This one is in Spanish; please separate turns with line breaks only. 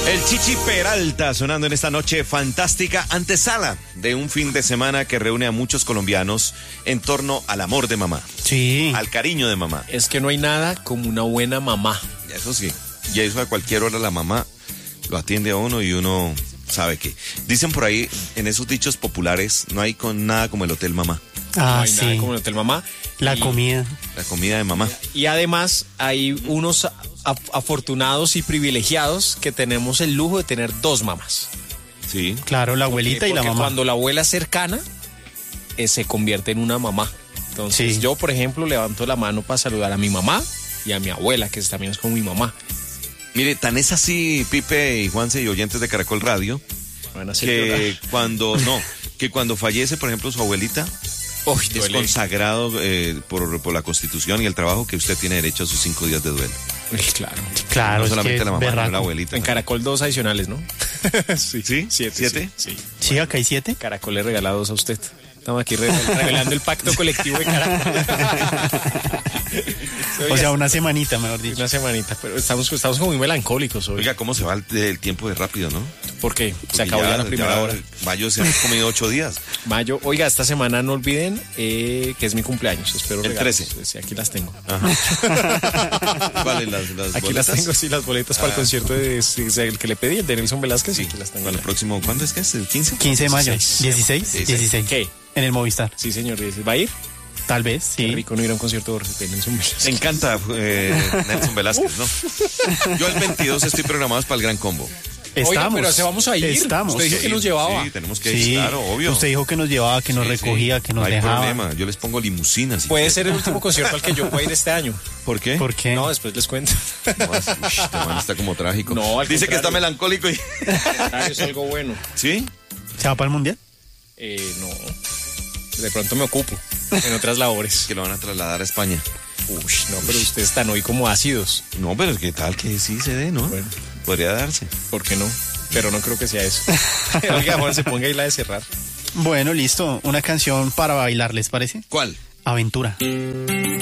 El Chichi Peralta sonando en esta noche fantástica, antesala de un fin de semana que reúne a muchos colombianos en torno al amor de mamá.
Sí.
Al cariño de mamá.
Es que no hay nada como una buena mamá.
Eso sí. Y eso a cualquier hora la mamá lo atiende a uno y uno sabe que. Dicen por ahí, en esos dichos populares, no hay nada como el hotel mamá.
No hay
sí.
nada como el hotel mamá.
La comida.
La comida de mamá.
Y además hay unos afortunados y privilegiados que tenemos el lujo de tener dos mamás.
Sí.
Claro, la abuelita y la
Porque
mamá.
cuando la abuela es cercana, se convierte en una mamá. Entonces
Sí.
yo, por ejemplo, levanto la mano para saludar a mi mamá y a mi abuela, que también es como mi mamá.
Mire, tan es así, Pipe y Juanse y oyentes de Caracol Radio,
Van a hacer
que
llorar.
cuando fallece, por ejemplo, su abuelita,
Uy,
es
duele.
consagrado por la Constitución y el trabajo que usted tiene derecho a sus 5 días de duelo.
Uy, claro.
Claro,
No
es
solamente
que
la mamá,
es
sino
berraco.
la abuelita.
En Caracol 2 adicionales, ¿no?
¿Sí?
Siete.
¿7?
Sí.
Sí, acá hay 7.
Caracol le regala 2 a usted. Estamos aquí revelando el pacto colectivo de Caracol.
O sea, una semanita, mejor dicho.
Una semanita, pero estamos como muy melancólicos hoy.
Oiga, ¿cómo se va el tiempo de rápido, no?
¿Por qué?
Porque
Se acabó ya la primera hora.
Mayo se han comido 8 días.
Mayo, oiga, esta semana no olviden que es mi cumpleaños. Espero
El
regalos.
13.
Sí, aquí las tengo.
¿Cuáles? ¿Las
Aquí
boletas?
las tengo, sí, las boletas para el concierto el que le pedí, el de Nelson Velázquez. Sí, aquí las tengo.
Para el próximo, ¿cuándo es que es? ¿El 15?
15 de mayo.
16.
16.
¿Qué?
En el Movistar.
Sí, señor. ¿Va a ir?
Tal vez,
Qué
sí.
rico no ir a un concierto de Nelson Velázquez.
Me encanta Nelson Velázquez, ¿no? Yo el 22 estoy programado para el Gran Combo.
Estamos.
Oiga, pero se vamos a ir.
Estamos.
Usted dijo que nos llevaba.
Sí, tenemos que ir,
Sí,
claro, obvio.
usted dijo que nos llevaba, que nos
Sí,
recogía,
sí.
que nos
no hay
dejaba.
problema, yo les pongo limusinas. si
Puede
quieren.
ser el último concierto al que yo pueda ir este año.
¿Por qué?
¿Por qué?
No, después les cuento.
No, este man está como trágico.
No, al
Dice que está
contrario.
melancólico y...
Es algo bueno.
¿Sí?
¿Se va para el Mundial?
No. De pronto me ocupo en otras labores.
Que lo van a trasladar a España.
Uy, no, pero ustedes están hoy como ácidos.
No, pero es que tal que sí se dé, ¿no?
Bueno.
Podría darse.
¿Por qué no? Pero no creo que sea eso. Oiga, Juan, se ponga ahí la de cerrar.
Bueno, listo. Una canción para bailar, ¿les parece?
¿Cuál?
Aventura.